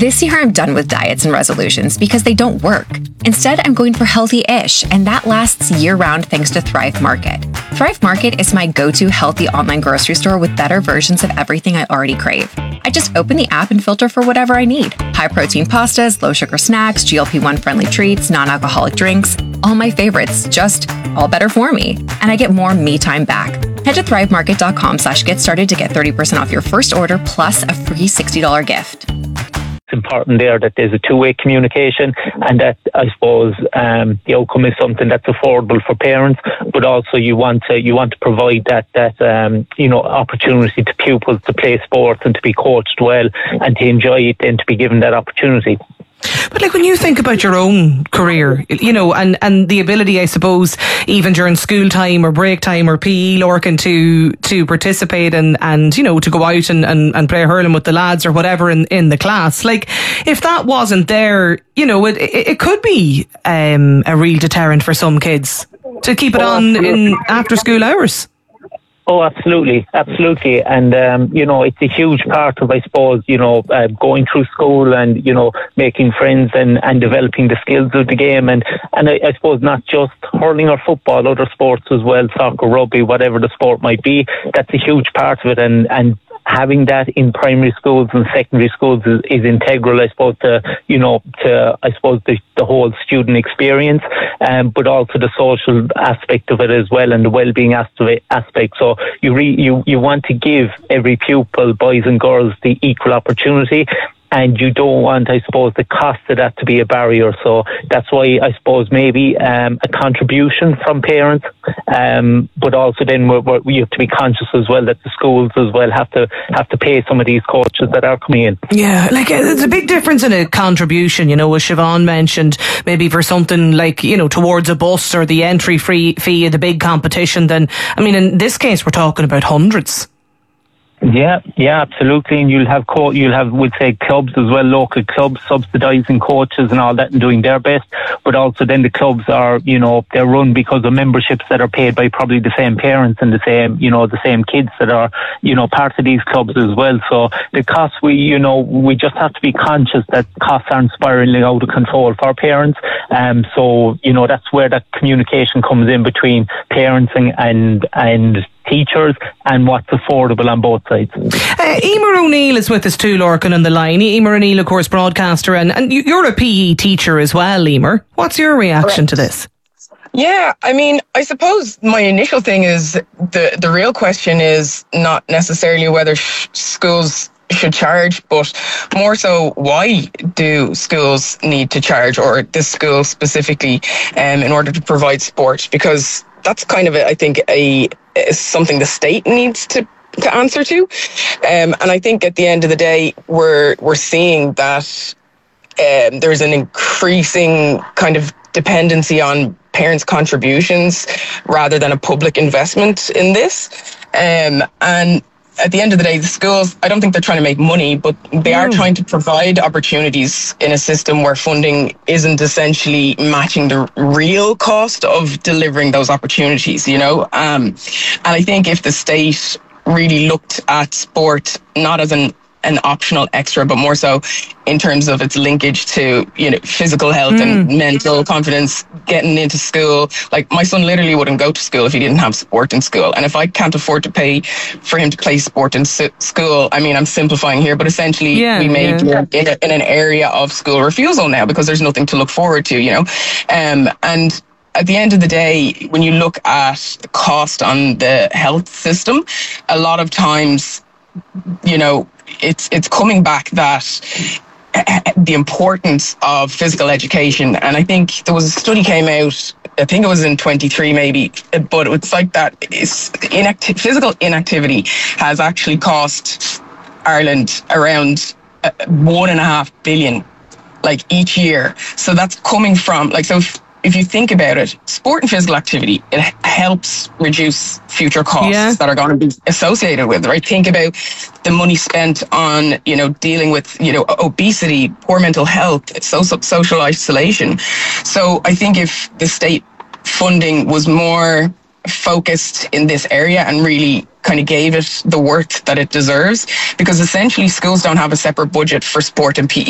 This year, I'm done with diets and resolutions because they don't work. Instead, I'm going for healthy-ish, and that lasts year-round thanks to Thrive Market. Thrive Market is my go-to healthy online grocery store with better versions of everything I already crave. I just open the app and filter for whatever I need. High-protein pastas, low-sugar snacks, GLP-1 friendly treats, non-alcoholic drinks, all my favorites, just all better for me. And I get more me time back. Head to thrivemarket.com/get started to get 30% off your first order plus a free $60 gift. Important there that there's a two-way communication, and that I suppose the outcome is something that's affordable for parents, but also you want to provide that opportunity to pupils to play sports and to be coached well and to enjoy it and to be given that opportunity. But like when you think about your own career, and the ability, I suppose, even during school time or break time or PE, Lorcan, to participate and to go out and play hurling with the lads or whatever in the class. Like, if that wasn't there, it could be a real deterrent for some kids to keep it on in after school hours. Oh, absolutely. And, it's a huge part of, I suppose, going through school and, making friends and developing the skills of the game. And I suppose not just hurling or football, other sports as well, soccer, rugby, whatever the sport might be. That's a huge part of it. And having that in primary schools and secondary schools is integral, I suppose, to the whole student experience, but also the social aspect of it as well, and the well-being aspect. So you want to give every pupil, boys and girls, the equal opportunity. And you don't want, I suppose, the cost of that to be a barrier. So that's why I suppose maybe a contribution from parents, but also then we have to be conscious as well that the schools as well have to pay some of these coaches that are coming in. Yeah, like there's a big difference in a contribution, as Siobhan mentioned, maybe for something like, towards a bus or the entry fee of the big competition. Then, in this case, we're talking about hundreds. Yeah, absolutely. And you'll have we'll say clubs as well, local clubs subsidising coaches and all that and doing their best. But also then the clubs are, they're run because of memberships that are paid by probably the same parents and the same kids that are, part of these clubs as well. So the costs, we just have to be conscious that costs aren't spiralling out of control for parents. So, that's where that communication comes in between parents and teachers and what's affordable on both sides. Emer O'Neill is with us too, Lorcan, on the line. Emer O'Neill, of course, broadcaster, and you're a PE teacher as well, Emer. What's your reaction to this? Yeah, I suppose my initial thing is the real question is not necessarily whether schools should charge, but more so why do schools need to charge, or this school specifically, in order to provide sport? Because that's kind of, I think, something the state needs to answer to. And I think at the end of the day, we're seeing that there's an increasing kind of dependency on parents' contributions rather than a public investment in this. And at the end of the day, the schools, I don't think they're trying to make money, but they are trying to provide opportunities in a system where funding isn't essentially matching the real cost of delivering those opportunities, And I think if the state really looked at sport not as an optional extra, but more so in terms of its linkage to, physical health and mental confidence, getting into school. Like, my son literally wouldn't go to school if he didn't have sport in school. And if I can't afford to pay for him to play sport in school, I'm simplifying here, but essentially we may be in an area of school refusal now because there's nothing to look forward to, And at the end of the day, when you look at the cost on the health system, a lot of times, it's coming back that the importance of physical education. And I think there was a study came out, I think it was in 23 maybe, but it's like that physical inactivity has actually cost Ireland around 1.5 billion each year. So that's coming from if you think about it, sport and physical activity, it helps reduce future costs that are going to be associated with it, right? Think about the money spent on, dealing with, obesity, poor mental health, social isolation. So I think if the state funding was more focused in this area and really kind of gave it the worth that it deserves, because essentially schools don't have a separate budget for sport and PE.